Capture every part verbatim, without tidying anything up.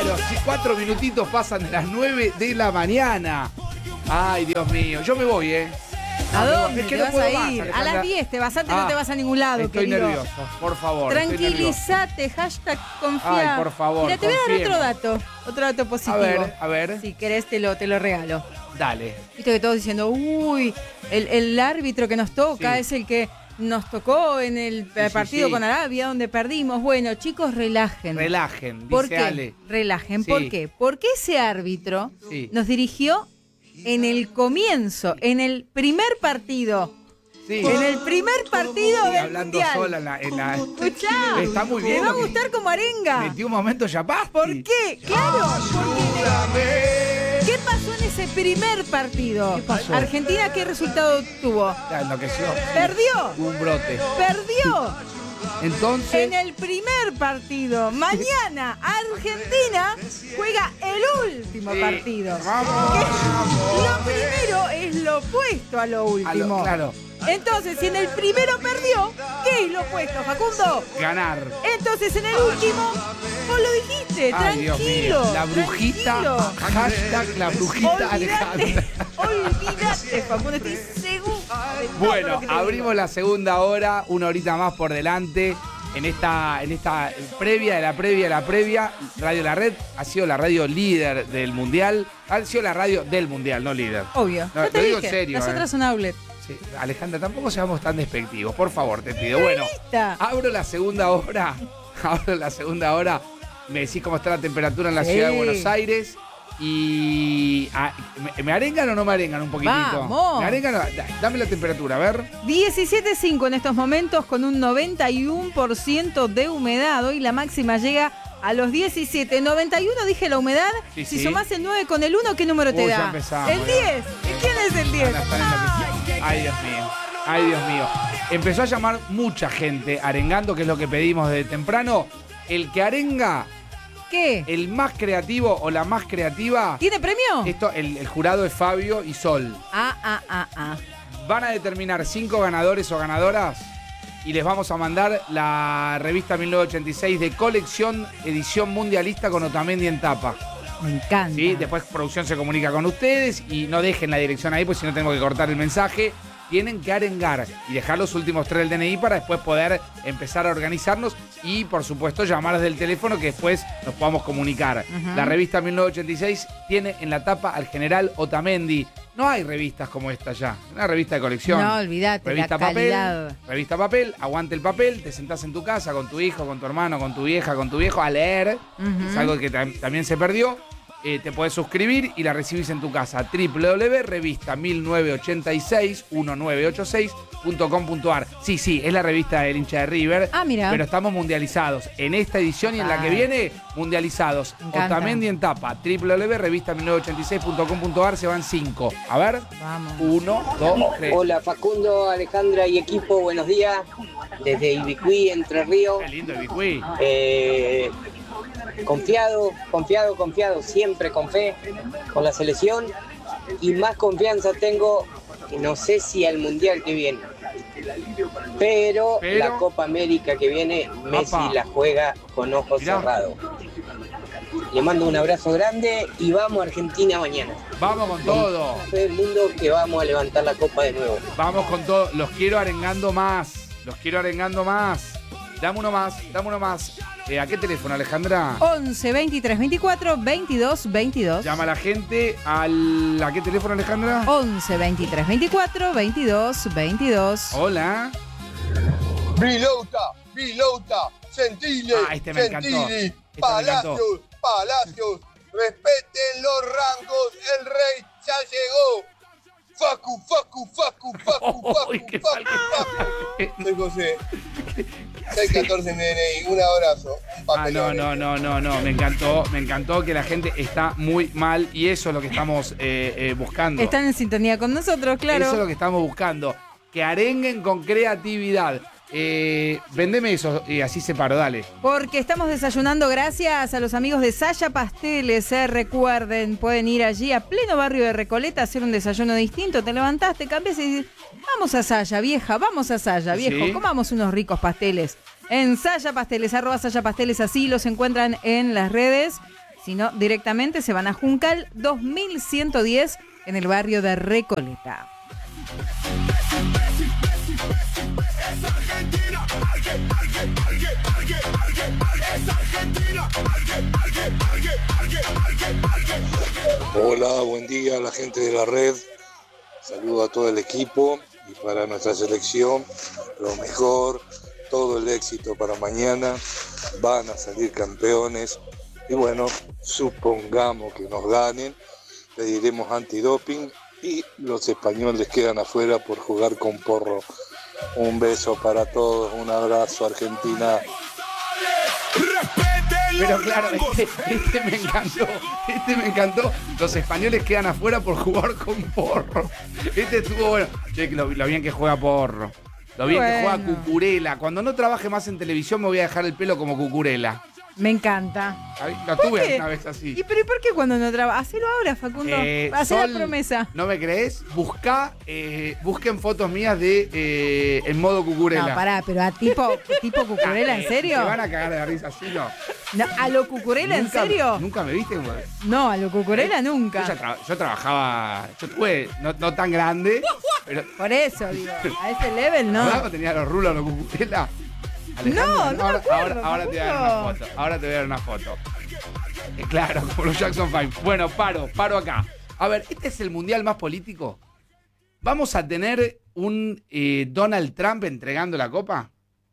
Claro, si cuatro minutitos pasan de las nueve de la mañana. Ay, Dios mío. Yo me voy, ¿eh? ¿A dónde es que te no vas puedo a más, ir? Alejandra. A las diez te vas, antes Ah, no te vas a ningún lado, estoy querido. nervioso, por favor. Tranquilízate, hashtag confía. Ay, por favor, Mira, te voy a dar confiemos. otro dato, otro dato positivo. A ver, a ver. Si querés te lo, te lo regalo. Dale. Viste que todos diciendo, uy, el, el árbitro que nos toca Sí. es el que nos tocó en el Sí, sí, partido sí. con Arabia, donde perdimos. Bueno, chicos, relajen. Relajen, dice ¿Por qué? Ale. Relajen. Sí. ¿Por qué? Porque ese árbitro Sí. nos dirigió en el comienzo, en el primer partido. Sí. En el primer partido Sí, del hablando Mundial. sola en la... En la... Escuchá, Está muy te bien va a lo que- gustar como arenga. Metió un momento ya pasti. ¿Por qué? Claro, porque... ¿Qué pasó en ese primer partido? ¿Qué pasó? Argentina, ¿qué resultado tuvo? Ya enloqueció. Perdió, Hubo un brote. perdió. Entonces... En el primer partido. Mañana Argentina juega el último Sí. partido. Vamos. Que lo primero es lo opuesto a lo A último. lo- claro. Entonces, si en el primero perdió, ¿qué es lo opuesto, Facundo? Ganar. Entonces, en el último, vos lo dijiste, Ay, Dios tranquilo. mío. La brujita. tranquilo. Hashtag la brujita Alejandra. Olvídate, olvídate, Facundo, estoy seguro. de todo Bueno, lo que te abrimos digo. la segunda hora, una horita más por delante. En esta, en esta previa de la previa de la previa, Radio La Red ha sido la radio líder del Mundial. Ha sido la radio del Mundial, no líder. Obvio. No, Yo te lo digo dije, en serio, las eh. otras son outlet. Sí, Alejandra, tampoco seamos tan despectivos, por favor, te pido. Bueno, lista. abro la segunda hora. Abro la segunda hora. Me decís cómo está la temperatura en la Sí. ciudad de Buenos Aires. Y. ah, ¿me, me arengan o no me arengan un poquitito? Vamos. ¿Me arengan o- da- Dame la temperatura, a ver. diecisiete punto cinco en estos momentos con un noventa y uno por ciento de humedad. Hoy la máxima llega a los diecisiete. noventa y uno dije la humedad. Sí, si sí. sumás el nueve con el uno, ¿qué número te Uy, ya da? empezamos, el ya. diez. ¿Y quién es el diez? Van a estar enloquecidos. Ay, Dios mío. Ay, Dios mío. Empezó a llamar mucha gente arengando, que es lo que pedimos desde temprano. El que arenga, ¿Qué? el más creativo o la más creativa. ¿Tiene premio? Esto, el, el jurado es Fabio y Sol. Ah, ah, ah, ah. Van a determinar cinco ganadores o ganadoras y les vamos a mandar la revista mil novecientos ochenta y seis de colección edición mundialista con Otamendi en tapa. Me encanta. ¿Sí? Después producción se comunica con ustedes y no dejen la dirección ahí, pues si no tenemos que cortar el mensaje. Tienen que arengar y dejar los últimos tres del D N I para después poder empezar a organizarnos y, por supuesto, llamar desde el teléfono que después nos podamos comunicar. Ujú. La revista mil novecientos ochenta y seis tiene en la tapa al general Otamendi. No hay revistas como esta ya. Una revista de colección. No, olvídate, Revista la papel. calidad. Revista papel, aguante el papel, te sentás en tu casa con tu hijo, con tu hermano, con tu vieja, con tu viejo a leer. Ujú. Es algo que tam- también se perdió. Eh, te podés suscribir y la recibís en tu casa. doble u doble u doble u punto revista mil novecientos ochenta y seis, mil novecientos ochenta y seis punto com punto a r. Sí, sí, es la revista del hincha de River. Ah, mira. Pero estamos mundializados. En esta edición y en la que Vale. viene, mundializados. Me encanta. Otamendi en tapa. doble u doble u doble u punto revista mil novecientos ochenta y seis punto com punto a r. Se van cinco. A ver. Vamos. Uno, dos, tres. Hola Facundo, Alejandra y equipo, buenos días. Desde Ibicuí, Entre Ríos. Qué lindo el Bicuí. Eh, confiado, confiado, confiado, siempre con fe con la selección. Y más confianza tengo, no sé si al Mundial que viene. Pero, Pero- la Copa América que viene, Messi Apa. la juega con ojos Mirá. cerrados. Le mando un abrazo grande y vamos a Argentina mañana. Vamos con todo. Todo el mundo que vamos a levantar la Copa de nuevo. Vamos con todo. Los quiero arengando más. Los quiero arengando más. Dame uno más, dame uno más. Eh, ¿A qué teléfono, Alejandra? once, veintitrés, veinticuatro, veintidós, veintidós. Llama a la gente al... ¿A qué teléfono, Alejandra? once, veintitrés, veinticuatro, veintidós, veintidós. Hola. Vilota, Vilota, Gentili, Ah, este me encantó. Gentili, Este me Palacios, encantó. Palacios, respeten los rangos, el rey ya llegó. Facu, Facu, Facu, Facu, Facu, Uy, qué Facu, mal. Facu. Soy José. seis catorce en D N I, un abrazo, un Ah, papelón. no, no, no, no, no. Me encantó, me encantó que la gente está muy mal y eso es lo que estamos eh, eh, buscando. Están en sintonía con nosotros, claro. Eso es lo que estamos buscando. Que arenguen con creatividad. Eh, vendeme eso y así separo, dale. Porque estamos desayunando gracias a los amigos de Saya Pasteles. Eh, recuerden, pueden ir allí a pleno barrio de Recoleta a hacer un desayuno distinto. Te levantás, te cambias y dices, vamos a Saya, vieja, vamos a Saya, viejo, Sí. comamos unos ricos pasteles. En Saya Pasteles, arroba Saya Pasteles, así los encuentran en las redes. sino directamente se van a Juncal dos mil ciento diez en el barrio de Recoleta. Hola, buen día a la gente de la red. Saludo a todo el equipo y para nuestra selección lo mejor, todo el éxito para mañana. Van a salir campeones y bueno, supongamos que nos ganen, pediremos antidoping y los españoles quedan afuera por jugar con porro. Un beso para todos, un abrazo Argentina. Pero claro, este, este me encantó, este me encantó. Los españoles quedan afuera por jugar con porro. Este estuvo bueno. Che, lo, lo bien que juega Porro. Lo bien bueno. que juega Cucurella. Cuando no trabaje más en televisión me voy a dejar el pelo como Cucurella. Me encanta. Lo tuve una vez así. ¿Y pero por qué cuando no trabaja? Hacelo ahora, Facundo. Eh, Hacé la promesa. ¿No me crees? Busca, eh, busquen fotos mías de eh, en modo Cucurella. No, pará, pero a tipo, tipo Cucurella, ¿en serio? ¿Se van a cagar de la risa así, no? no ¿A lo Cucurella, en serio? ¿Nunca me viste, güey? No, a lo Cucurella ¿Eh? nunca. Yo, tra yo trabajaba, yo tuve, no, no tan grande, pero... Por eso, digo, a ese level, ¿no? ¿No? Tenía los rulos, los Cucurella. Alejandro, no, no ahora, me acuerdo, ahora, ahora te voy a dar una foto. Ahora te voy a dar una foto. Eh, claro, como los Jackson Five. Bueno, paro, paro acá. A ver, ¿este es el mundial más político? ¿Vamos a tener un eh, Donald Trump entregando la copa?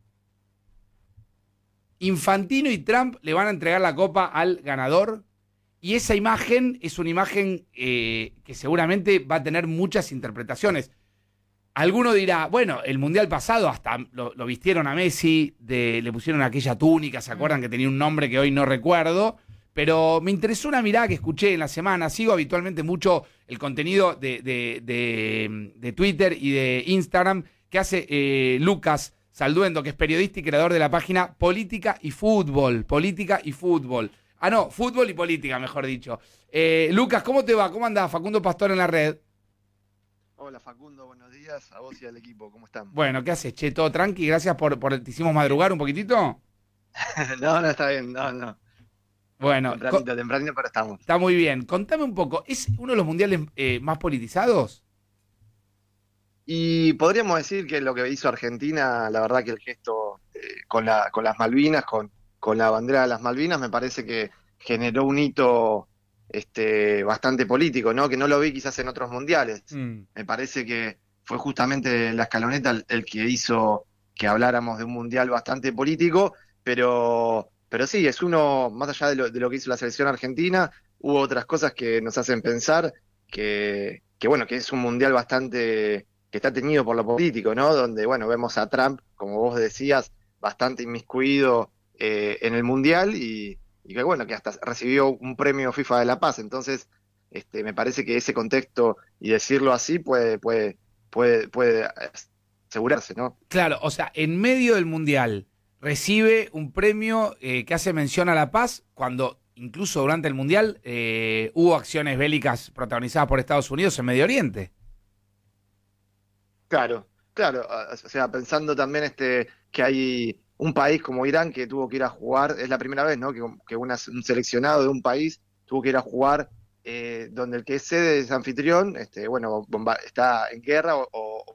Infantino y Trump le van a entregar la copa al ganador. Y esa imagen es una imagen eh, que seguramente va a tener muchas interpretaciones. Alguno dirá, bueno, el mundial pasado hasta lo, lo vistieron a Messi, de, le pusieron aquella túnica, ¿se acuerdan que tenía un nombre que hoy no recuerdo? Pero me interesó una mirada que escuché en la semana. Sigo habitualmente mucho el contenido de, de, de, de Twitter y de Instagram que hace eh, Lucas Salduendo, que es periodista y creador de la página Política y Fútbol. Política y Fútbol. Ah, no, Fútbol y Política, mejor dicho. Eh, Lucas, ¿cómo te va? ¿Cómo andás? Facundo Pastor en la red. Hola Facundo, buenos días, a vos y al equipo, ¿cómo están? Bueno, ¿qué haces, che? ¿Todo tranqui? Gracias por, por te hicimos madrugar un poquitito. no, no, está bien, no, no. Bueno. Tempranito, tempranito, pero estamos. Está muy bien. Contame un poco, ¿es uno de los mundiales eh, más politizados? Y podríamos decir que lo que hizo Argentina, la verdad que el gesto eh, con, la, con las Malvinas, con, con la bandera de las Malvinas, me parece que generó un hito... Este, bastante político, ¿no? Que no lo vi quizás en otros mundiales. Mm. Me parece que fue justamente la escaloneta el, el que hizo que habláramos de un mundial bastante político, pero, pero sí, es uno, más allá de lo, de lo que hizo la selección argentina, hubo otras cosas que nos hacen pensar que, que, bueno, que es un mundial bastante, que está teñido por lo político, ¿no? Donde, bueno, vemos a Trump, como vos decías, bastante inmiscuido eh, en el mundial y y que bueno, que hasta recibió un premio FIFA de la Paz. Entonces, este, me parece que ese contexto, y decirlo así, puede, puede, puede, puede asegurarse, ¿no? Claro, o sea, en medio del Mundial recibe un premio eh, que hace mención a la paz, cuando incluso durante el Mundial eh, hubo acciones bélicas protagonizadas por Estados Unidos en Medio Oriente. Claro, claro, o sea, pensando también este que hay... un país como Irán que tuvo que ir a jugar, es la primera vez, ¿no? Que, que una, un seleccionado de un país tuvo que ir a jugar eh, donde el que es sede es anfitrión, este, bueno, bomba, está en guerra o, o,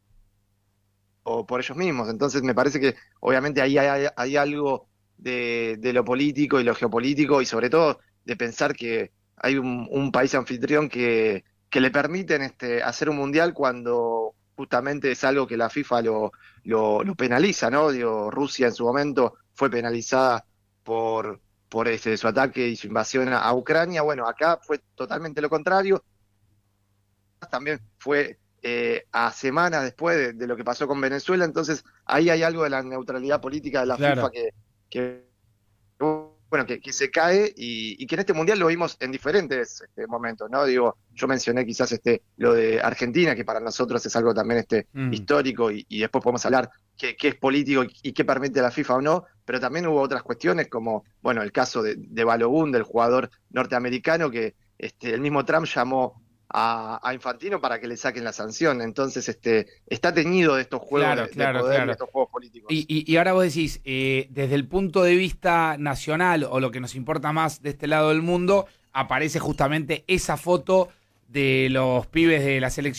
o por ellos mismos. Entonces me parece que obviamente ahí hay, hay algo de, de lo político y lo geopolítico y sobre todo de pensar que hay un, un país anfitrión que, que le permiten este, hacer un mundial cuando... justamente es algo que la FIFA lo, lo, lo penaliza, ¿no? Digo, Rusia en su momento fue penalizada por, por este, su ataque y su invasión a, a Ucrania. Bueno, acá fue totalmente lo contrario. También fue eh, a semanas después de, de lo que pasó con Venezuela. Entonces, ahí hay algo de la neutralidad política de la claro. FIFA que, que bueno, que, que se cae y, y que en este mundial lo vimos en diferentes este, momentos, ¿no? Digo, yo mencioné quizás este lo de Argentina, que para nosotros es algo también este mm. histórico y, y después podemos hablar qué, qué es político y, y qué permite la FIFA o no, pero también hubo otras cuestiones como, bueno, el caso de, de Balogun, del jugador norteamericano, que este, el mismo Trump llamó a, a Infantino para que le saquen la sanción. Entonces, este, está teñido de estos juegos Claro, de, claro, de poder, claro. de estos juegos políticos. Y, y, y ahora vos decís, eh, desde el punto de vista nacional, o lo que nos importa más de este lado del mundo, aparece justamente esa foto de los pibes de la selección